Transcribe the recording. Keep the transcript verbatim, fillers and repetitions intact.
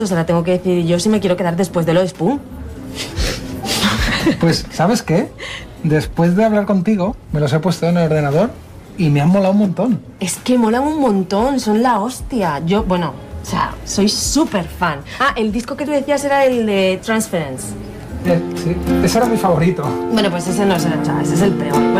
Ahora tengo que decidir yo si me quiero quedar después de lo de Spoon. Pues, ¿sabes qué? Después de hablar contigo, me los he puesto en el ordenador y me han molado un montón. Es que molan un montón, son la hostia. Yo, bueno, o sea, soy súper fan. Ah, el disco que tú decías era el de Transference. Eh, sí, ese era mi favorito. Bueno, pues ese no es el, o sea, ese es el peor. Bueno,